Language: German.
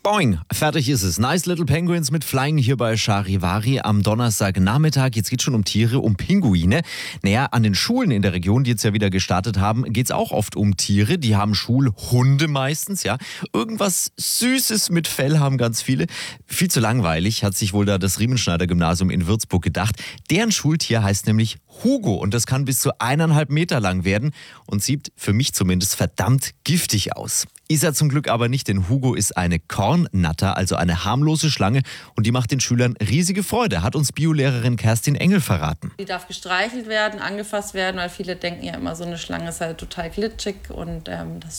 Boing, fertig ist es. Nice Little Penguins mit Flying hier bei Charivari am Donnerstagnachmittag. Jetzt geht es schon um Tiere, um Pinguine. Naja, an den Schulen in der Region, die jetzt ja wieder gestartet haben, geht es auch oft um Tiere. Die haben Schulhunde meistens, ja. Irgendwas Süßes mit Fell haben ganz viele. Viel zu langweilig, hat sich wohl da das Riemenschneider-Gymnasium in Würzburg gedacht. Deren Schultier heißt nämlich Hugo und das kann bis zu 1,5 Meter lang werden und sieht für mich zumindest verdammt giftig aus. Ist er zum Glück aber nicht, denn Hugo ist eine Kornnatter, also eine harmlose Schlange und die macht den Schülern riesige Freude, hat uns Biolehrerin Kerstin Engel verraten. Die darf gestreichelt werden, angefasst werden, weil viele denken ja immer, so eine Schlange ist halt total glitschig und das